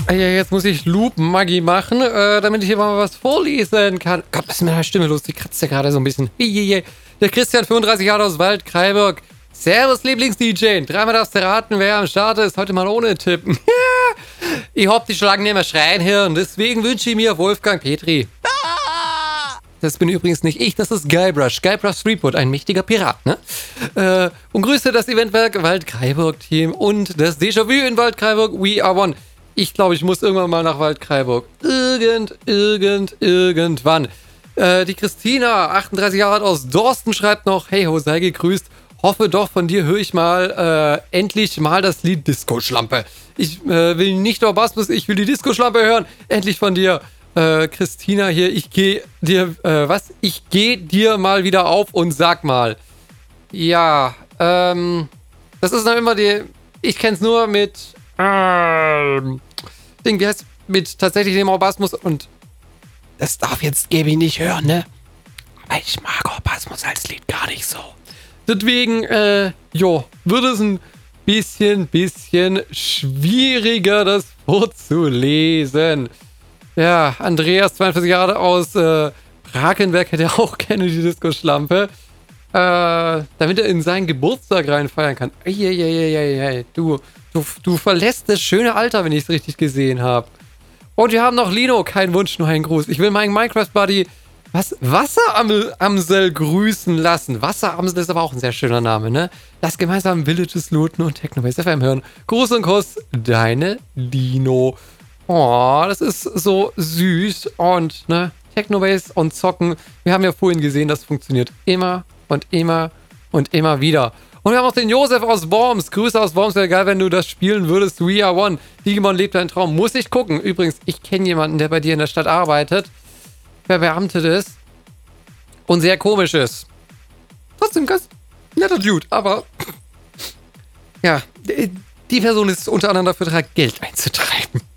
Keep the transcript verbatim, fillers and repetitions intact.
Ja, jetzt muss ich Lupen-Maggi machen, äh, damit ich hier mal was vorlesen kann. Gott, was ist mit meiner Stimme los? Die kratzt ja gerade so ein bisschen. Hihihi. Der Christian, fünfunddreißig Jahre aus Waldkraiburg. Servus, Lieblings-D J. Dreimal darfst du raten, wer am Start ist. Heute mal ohne Tippen. Ich hab die Schlangen nicht mehr schreien hören. Deswegen wünsche ich mir Wolfgang Petri. Das bin übrigens nicht ich, das ist Guybrush. Guybrush Threepwood, ein mächtiger Pirat, ne? Äh, und grüße das Eventwerk Waldkraiburg-Team und das Déjà-vu in Waldkraiburg. We are one. Ich glaube, ich muss irgendwann mal nach Waldkraiburg. Irgend, irgend, irgendwann. Äh, die Christina, achtunddreißig Jahre alt aus Dorsten, schreibt noch: Hey ho, sei gegrüßt. Hoffe doch, von dir höre ich mal äh, endlich mal das Lied Disco-Schlampe. Ich äh, will nicht Orbasmus, ich will die Disco-Schlampe hören. Endlich von dir. Äh, Christina hier, ich gehe dir, äh, was? Ich gehe dir mal wieder auf und sag mal. Ja, ähm, das ist noch immer die, ich kenn's nur mit, ähm, Ding, wie heißt, mit tatsächlich dem Orbasmus und das darf jetzt Gaby nicht hören, ne? Aber ich mag Orbasmus als Lied gar nicht so. Deswegen, äh, jo, wird es ein bisschen, bisschen schwieriger, das vorzulesen. Ja, Andreas, zweiundvierzig Jahre aus äh, Brakenberg, hätte auch gerne die Disco-Schlampe. Äh, damit er in seinen Geburtstag reinfeiern kann. Eieieiei, du, du, du verlässt das schöne Alter, wenn ich es richtig gesehen habe. Und wir haben noch Lino, kein Wunsch, nur ein Gruß. Ich will meinen Minecraft-Buddy was Wasseramsel grüßen lassen. Wasseramsel ist aber auch ein sehr schöner Name, ne? Lass gemeinsam Villages looten und Technobase F M hören. Gruß und Kuss, deine Lino. Oh, das ist so süß. Und, ne, Technobase und Zocken. Wir haben ja vorhin gesehen, das funktioniert immer und immer und immer wieder. Und wir haben auch den Josef aus Worms. Grüße aus Worms. Wäre geil, wenn du das spielen würdest. We are one. Digimon lebt dein Traum. Muss ich gucken. Übrigens, ich kenne jemanden, der bei dir in der Stadt arbeitet. Verbeamtet ist. Und sehr komisch ist. Trotzdem ganz netter Dude. Aber, ja, die Person ist unter anderem dafür da, Geld einzutreiben.